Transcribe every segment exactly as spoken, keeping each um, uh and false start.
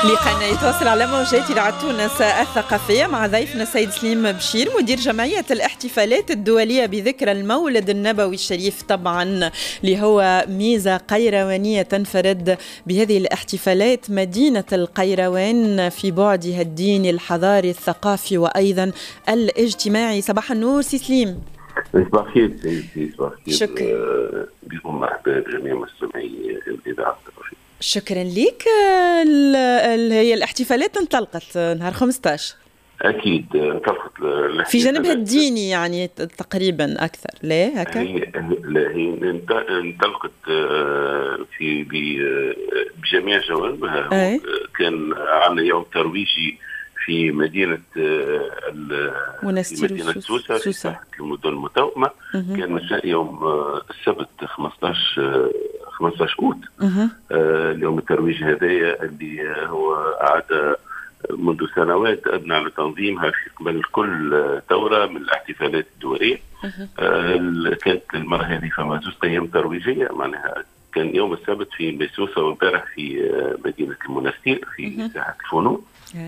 لقانا يتواصل على موجات إذاعة تونس الثقافية مع ضيفنا السيد سليم بشير مدير جمعية الاحتفالات الدولية بذكرى المولد النبوي الشريف، طبعا اللي هو ميزة قيروانية تنفرد بهذه الاحتفالات مدينة القيروان في بعدها الديني الحضاري الثقافي وأيضا الاجتماعي. صباح النور سي سليم. صباح الخير سيدي. صباح الخير. شكرا. بكم مرحبا بجميع مستمعي الإذاعة الثقافية. شكرا لك. هي الاحتفالات انطلقت نهار خمسطاش أكيد انطلقت في جانبها الديني يعني تقريبا أكثر، لا هكا؟ هي لا هي انطلقت في بجميع جوانبها. كان عندنا يوم ترويجي في مدينة في مدينة سوسة في ساحة المدن المتوأمة. كان مساء يوم السبت خمسطاش أوت. آه اليوم الترويج هذايا اللي هو عاد منذ سنوات أبنى على تنظيمها في قبل كل دورة من الاحتفالات الدولية. آه كانت المرة هذه فما زوج أيام ترويجية، معناها كان يوم السبت في بيسوسة وامبارح في مدينة المنستير في ساحة الفنون.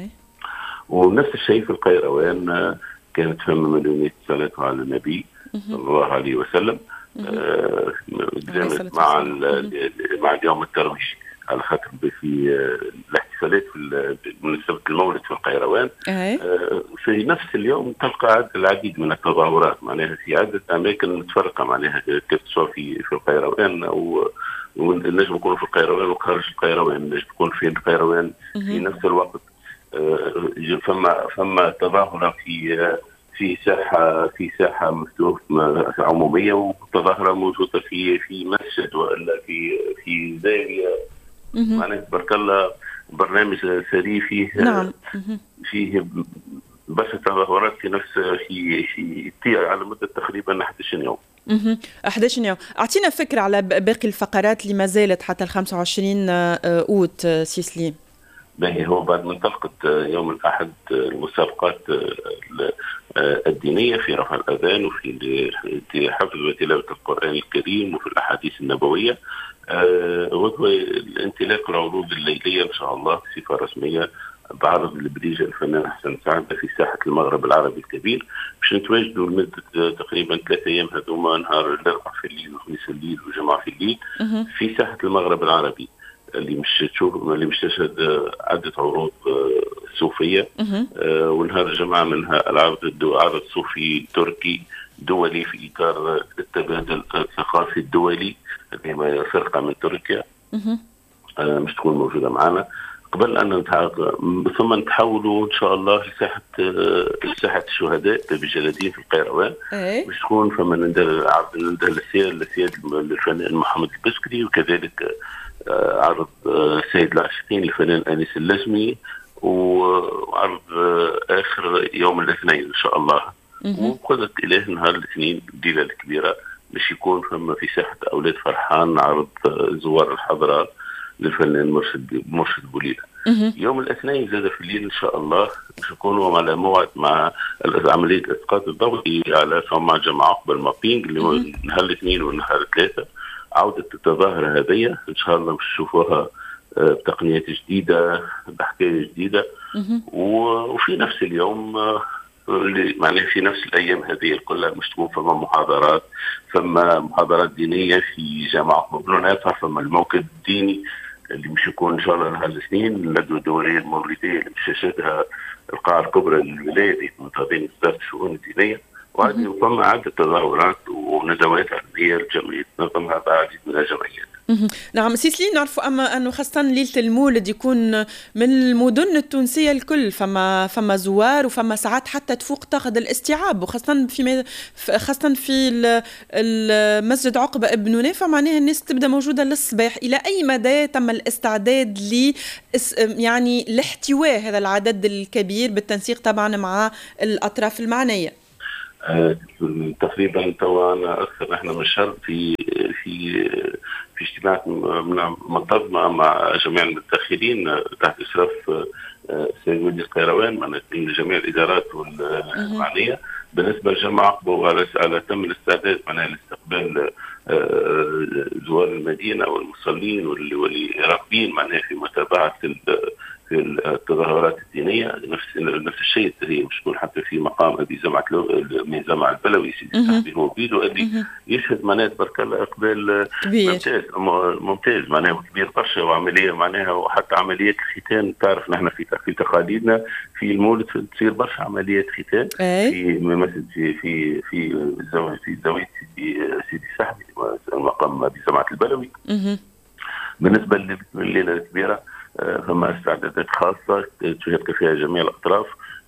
ونفس الشيء في القيروان، كانت فما مليونية صلاة على النبي صلى الله عليه وسلم. آه مع مع اليوم الترويجي على خاطر في الاحتفالات في مناسبة المولد في القيروان. آه في نفس اليوم تلقى العديد من التظاهرات معناها في عدة أماكن متفرقة، معناها سواء في في القيروان أو نجم يكونوا في القيروان وخارج القيروان، نجم يكون في القيروان في نفس الوقت. آه فما فما تظاهرة في في ساحة في ساحة مفتوحة عمومية، وتظاهرة موجودة في في مسجد ولا في في زاوية. معناها تبارك الله برنامج ثري فيه. نعم. فيه برشا تظاهرات في نفس في في على مدة تقريبا أحد عشر يوم. أحد عشر يوم. أعطينا فكرة على باقي الفقرات اللي ما زالت حتى الخمسة وعشرين أوت سي سليم. باهي هو بعد ما انطلقت يوم الأحد المسابقات الدينية في رفع الأذان وفي حفظ وتلاوة القرآن الكريم وفي الأحاديث النبوية، وهو الانطلاق العروض الليلية إن شاء الله بصفة رسمية بعرض البريج الفنان حسن سعد في ساحة المغرب العربي الكبير، باش نتواجدوا لمدة تقريبا ثلاثة أيام هذوما، نهار الأربعاء في الليل وخميس الليل وجمعة في الليل في ساحة المغرب العربي اللي مش تشوف اللي مش تشهد عدة عروض صوفية. آه ونهار الجمعة منها العرض عرض صوفي تركي دولي في إطار التبادل الثقافي الدولي اللي هي فرقة من تركيا. آه مش تكون موجودة معنا قبل أن ثم نتحولوا إن شاء الله لساحة لساحة الشهداء بجلالدين في القيروان. مش تكون فما ندير عرض ندير للسياد للسياد الفنان محمد البسكري، وكذلك عرض سيد العاشقين الفنان أنيس اللجمي، وعرض آخر يوم الاثنين إن شاء الله. وقدرت إليه نهار الاثنين الليلة الكبيرة باش يكون فما في ساحة أولاد فرحان عرض زوار الحضرات للفنان مرشد مرشد بوليلة. يوم الاثنين زاد في الليل إن شاء الله باش نكونوا على موعد مع عملية الإسقاط الضوئي على فما جمع عقبة المابينج اللي هو نهار الاثنين والنهار الثلاثة. عودة التظاهرة هذه إن شاء الله باش نشوفوها بتقنيات جديدة بحكاية جديدة. وفي نفس اليوم معناه في نفس الأيام هذه كلها مش تكون فما محاضرات، فما محاضرات دينية في جامعة مبنونات، فما الموكب الديني اللي مش يكون إن شاء الله نهار الاثنين اللجنة الدولية المولدية اللي مش تشهدها القاعة الكبرى للولاية منتظمين وزارة الشؤون الدينية. وهذه فما عدة تظاهرات وندوات علمية الجمعية تنظمها بعديد من الجمعيات. نعم سي سليم، نعرفوا أما أنه خاصة ليلة المولد يكون من المدن التونسية الكل فما فما زوار وفما ساعات حتى تفوق تاخذ الاستيعاب، وخاصة في خاصة في المسجد عقبة ابن نافع معناها الناس تبدأ موجودة للصباح. إلى أي مدى تم الاستعداد ل يعني لاحتواء هذا العدد الكبير بالتنسيق طبعا مع الأطراف المعنية؟ آه تقريبا توانا اكثر نحن من شهر في في في اجتماعات منتظمه مع جميع المتدخلين تحت اشراف السيد مدير القيروان مع جميع الادارات والمعنيه بالنسبه لجمع عقبه، وعلى تم الاستعداد معناها لاستقبال زوار المدينه والمصلين والراغبين معناها في متابعه في التظاهرات الدينيه. نفس نفس الشيء هي مش تكون حتى في مقام ابي زمعه من زمع البلوي سيدي الصحفي هو بيدو اللي يشهد معناها تبارك الله اقبال ممتاز ممتاز معناها كبير برشا، وعمليه معناها وحتى عمليات الختان. تعرف نحن في في تقاليدنا في المولد تصير برشا عمليات ختان في مثلا في في في الزواج في زواج سيدي سيدي الصحفي المقام ابي زمعه البلوي. بالنسبه لليله الكبيره فما استعدادات خاصه تشارك فيها جميع الاطراف،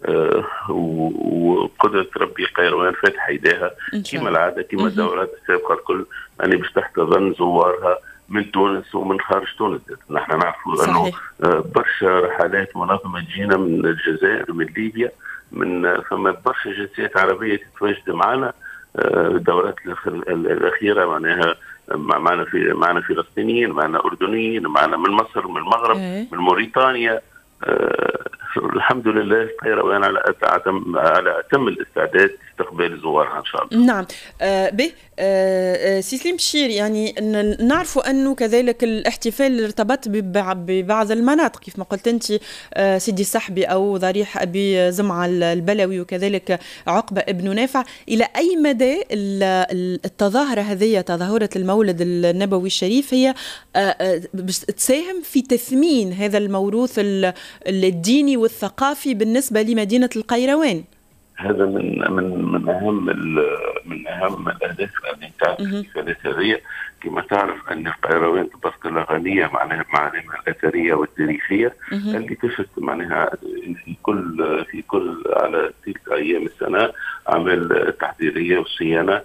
وقدره ربي القيروان فاتحه يديها كما العاده كما الدورات السابقه الكل يعني باش تحتضن زوارها من تونس ومن خارج تونس. نحن نعرفوا انه برشا رحلات منظمه تجينا من الجزائر من ليبيا من فما برشا جنسيات عربيه تتواجد معنا. الدورات الاخيره معناها معنا في معنا فلسطينيين، معنا اردنيين، معنا من مصر، من المغرب، من موريتانيا. أه الحمد لله القيروان على أتم على أتم الاستعداد استقبال زوارها إن شاء الله. نعم. آه به آه سي سليم بشير، يعني نعرفوا أنه كذلك الاحتفال ارتبط ببعض المناطق كيف ما قلت أنت، آه سيدي الصحبي أو ضريح أبي زمعة البلوي وكذلك عقبة ابن نافع. إلى أي مدى التظاهرة هذه تظاهرة المولد النبوي الشريف هي آه تساهم في تثمين هذا الموروث الديني والثقافي بالنسبة لمدينة القيروان؟ هذا من من من اهم من اهم الاهداف اللي تاع الاحتفالات هذه. كما تعرف ان القيروان تبارك الله غنيه معناها معالمها الاثريه والتاريخيه اللي تشهد معناها في كل في كل على تلك ايام السنه اعمال تحضيريه وصيانه.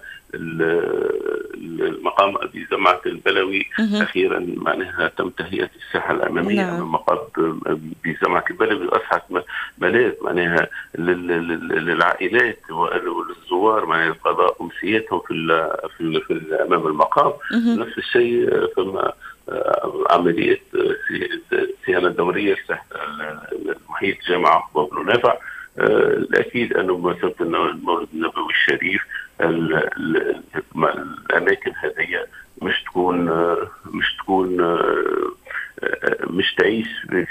المقام ابي زمعه البلوي اخيرا معناها تم تهيئه الساحه الاماميه امام نعم. مقام ابي زمعه البلوي اصبحت ملاذ معناها للعائلات وللزوار معناها القضاء امسيتهم في في, في امام المقام. نفس الشيء ثم عمليه صيانه دوريه لساحه محيط جامع عقبه بن نافع. الاكيد انه بمناسبه المولد النبوي الشريف الاماكن هذه مش تكون مش تكون مش تعيش في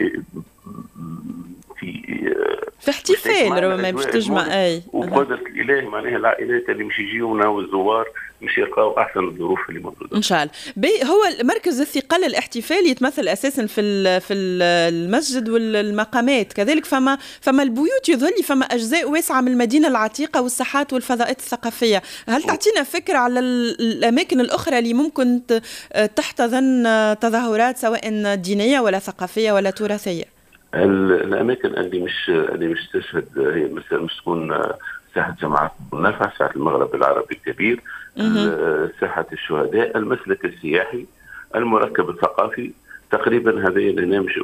في في احتفال ربما باش تجمع اي وقدرة الاله معناها العائلات اللي مش يجيونا والزوار مش يلقاو احسن الظروف اللي موجوده ان شاء الله. هو مركز الثقل الاحتفال يتمثل اساسا في في المسجد والمقامات كذلك، فما فما البيوت يظهر لي فما اجزاء واسعه من المدينه العتيقه والساحات والفضاءات الثقافيه. هل تعطينا فكره على الاماكن الاخرى اللي ممكن تحتضن تظاهرات سواء دينيه ولا ثقافيه ولا تراثيه؟ الاماكن اللي مش اللي مش تشهد هي مثلا مش تكون ساحه جامعه بن نافع، ساحه المغرب العربي الكبير، ساحه الشهداء، المسلك السياحي، المركب الثقافي، تقريبا هذه الهنامش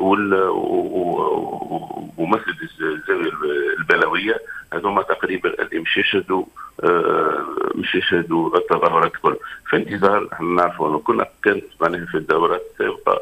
ومسجد الزاويه البلويه. هذوما تقريبا اللي مش يشهدوا مش يشهدوا التظاهرات الكل. في انتظار احنا نعرفوا انه كنا كانت معناها في الدورات السابقه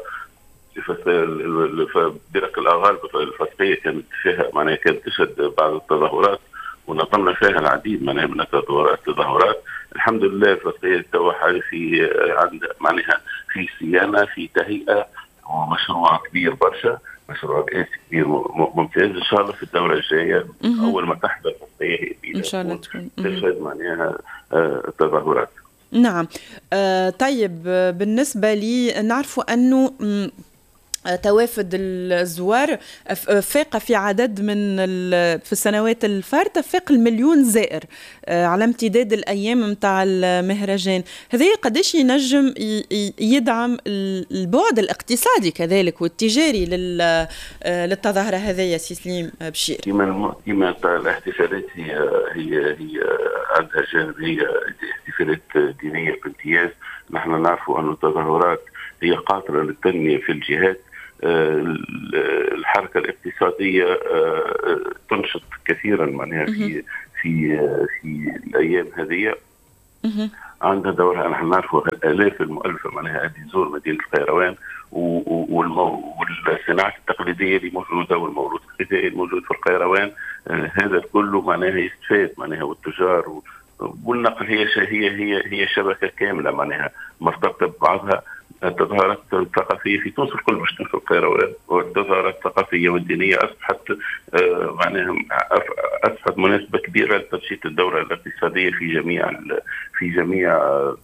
في درك الاغالب الفصليه كانت فيها معناها كانت تشهد بعض التظاهرات ونظمنا فيها العديد معناها من التظاهرات التظاهرات الحمد لله الفصليه تو حالي في عند معناها في صيانه في تهيئه ومشروع كبير برشا، مشروع رئاسي كبير ممتاز. ان شاء الله في الدوره الجايه اول ما تحضر الفصليه ان شاء الله تكون تشهد معناها التظاهرات. نعم. آه طيب بالنسبه لي نعرفوا انه توافد الزوار فاق في عدد من في السنوات الفارطة فاق المليون زائر على امتداد الأيام متاع المهرجان. هذا قديش ينجم يدعم البعد الاقتصادي كذلك والتجاري للتظاهرة هذه يا سي سليم بشير؟ كما كما الاحتفالات هي هي هي عندها جانب هي احتفالات دينية بامتياز. نحن نعرفوا أن التظاهرات هي قاطرة للتنمية في الجهات. الحركة الاقتصادية تنشط كثيرا معناها في في في الأيام هذه. عندها دورها. نحن نعرفوا الآلاف المؤلفة معناها اللي تزور مدينة القيروان والصناعات التقليدية اللي موجودة والموروث الغذائي الموجود في القيروان. هذا كله معناها يستفاد معناها والتجار والنقل. هي هي هي هي شبكة كاملة معناها مرتبطة ببعضها التظاهرات الثقافية في تونس الكل باش تنشر القيروان، والتظاهرات الثقافية والدينية أصبحت آه معناها أصبحت مناسبة كبيرة لتنشيط الدورة الاقتصادية في جميع في جميع آه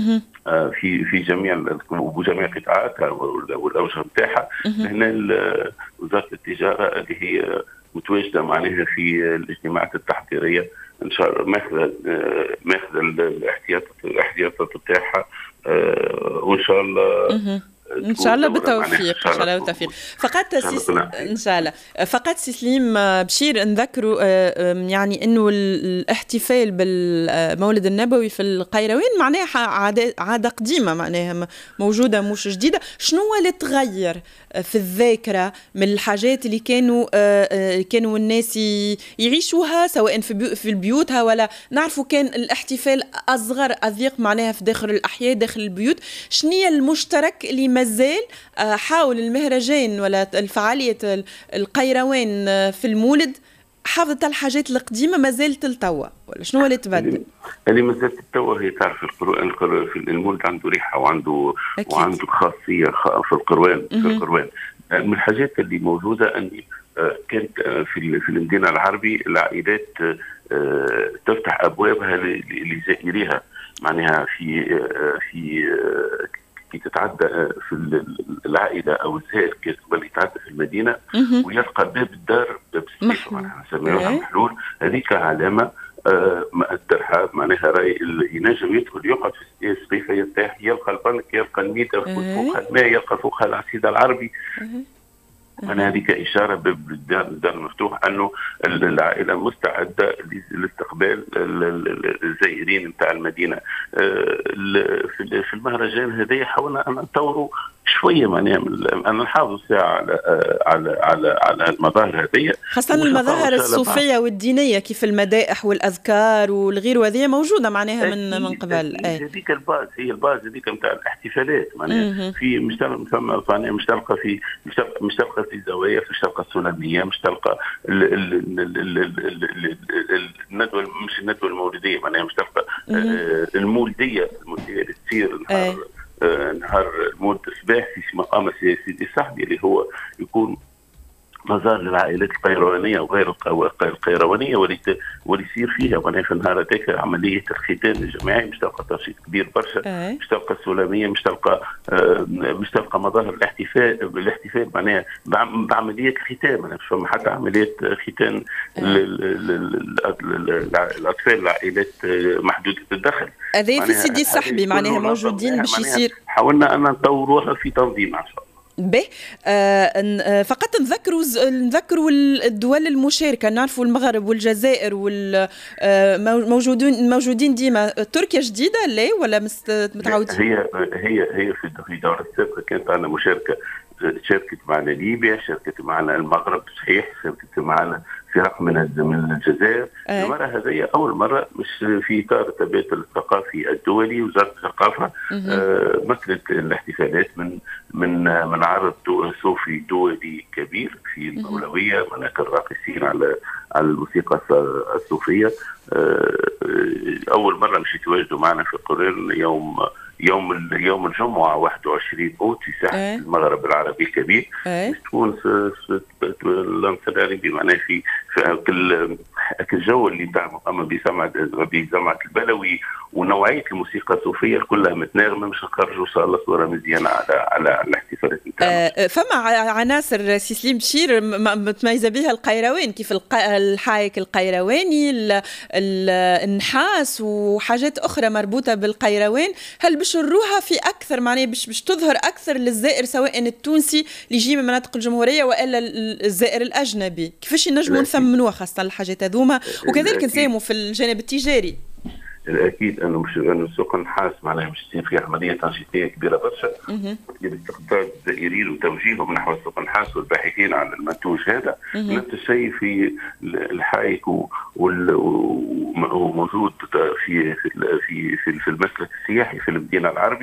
في في جميع وجميع قطاعاتها والأوجه نتاعها. هنا وزارة التجارة اللي هي متواجدة معناها في الاجتماعات التحضيرية ان شاء الله ماخذ ماخذ الاحتياطات الاحتياطات نتاعها، وان شاء الله ان شاء الله بالتوفيق. ان شاء الله بالتوفيق. فقط سيس... ان شاء الله فقط سي سليم بشير نذكروا يعني انه الاحتفال بالمولد النبوي في القيروان معناها عاده عاده قديمه، معناها موجوده مش جديده. شنو اللي تغير في الذاكره من الحاجات اللي كانوا كانوا الناس يعيشوها سواء في في بيوتها، ولا نعرفوا كان الاحتفال اصغر اضيق معناها في داخل الاحياء داخل البيوت؟ شنو المشترك اللي مازال حاول المهرجان ولا الفعالية القيروان في المولد حافظت الحاجات القديمة مازالت التوا، ولا شنو اللي تبدل؟ اللي مازالت التوا هي تعرف القرآن في المولد عنده ريحة وعنده أكيد. وعنده خاصية في القرآن في القرآن من الحاجات اللي موجودة أني كانت في في المدينة العربي العائلات تفتح أبوابها لزائريها، معناها في في تتعدى في العائلة أو الزائر قبل يتعدى في المدينة ويلقى باب الدار باب السيف معناها نسميوها محلول. هذيك علامة الترحاب معناها راي ينجم يدخل يقعد في السقيفة يرتاح، يلقى البنك، يلقى الميتة فوقها الماء، يلقى فوقها العصيدة العربي. أنا هذيك إشارة بالدار المفتوح أنه العائلة مستعدة لاستقبال الزائرين نتاع المدينة. في المهرجان هذا حاولنا أن نطوروا شوية معناها أنا نحافظ ساعة على على على على المظاهر هذه، خاصة المظاهر الصوفية والدينية كيف المدائح والأذكار والغير، هذه موجودة معناها من من قبل. هذيك الباز هي الباز هذيك نتاع الاحتفالات معناها في مش فما فما مش تلقى في مش تلقى في الزوايا، مش تلقى السلمية، مش تلقى الندوة مش الندوة المولدية معناها مش تلقى المولدية المولدية اللي تصير نهار نهار المولد الصباح في مقام سيدي صاحبي اللي هو يكون مزار للعائلات القيروانيه وغير القيروانيه واللي واللي يصير فيها معناها في النهار هذاك عمليه الختان الجماعي، مش تلقى تنشيط كبير برشا، مش تلقى السلاميه، مش تلقى مش تلقى مظاهر الاحتفال بالاحتفال معناها بعمليه ختان، معناها مش فما حتى عمليه ختان الاطفال العائلات محدوده الدخل. هذا في سيدي صاحبي معناها موجودين باش يصير. حاولنا ان نطوروها في تنظيم ان شاء الله. به آه فقط نذكروا نذكروا الدول المشاركه، نعرفوا المغرب والجزائر والموجودين موجودين ديما. تركيا جديده لا ولا متعودين؟ هي هي هي في دورة السابقه كانت عندنا مشاركه، شاركت معنا ليبيا، شاركت معنا المغرب صحيح، شاركت معنا فرق من من الجزائر. أه. المرة هذه أول مرة مش في إطار التبادل الثقافي الدولي. وزارة الثقافة آه مثلت الاحتفالات من من من عرض صوفي دولي كبير في المولوية، هناك الراقصين على على الموسيقى الصوفية. آه أول مرة مش يتواجدوا معنا في القرآن يوم يوم يوم الجمعة واحد وعشرين أوت في ساحة أه. المغرب العربي الكبير. أه. تكون العربي معناه في في كل الجو اللي تاع مقام بسمعة بجامعة البلوي ونوعية الموسيقى الصوفية كلها متناغمة، مش نخرجوا إن شاء الله صورة مزيانة على على الاحتفالات نتاعنا. أه فما عناصر سي سليم بشير متميزة بها القيروان، كيف الحايك القيرواني، النحاس وحاجات أخرى مربوطة بالقيروان. هل بشروها في أكثر معناه باش باش تظهر أكثر للزائر سواء التونسي اللي يجي من مناطق الجمهورية وإلا الزائر الأجنبي؟ كيفاش نجموا نثمنوها خاصة الحاجات هذوما، وكذلك نساهموا في الجانب التجاري؟ اكيد انه مش انه سوق النحاس معناها مش تصير فيه عمليه تنشيطيه كبيره برشا باستقطاب الزائرين وتوجيههم نحو سوق النحاس والباحثين عن المنتوج هذا. نفس الشيء في الحايك وموجود في في في في المسلك السياحي في المدينه العربي.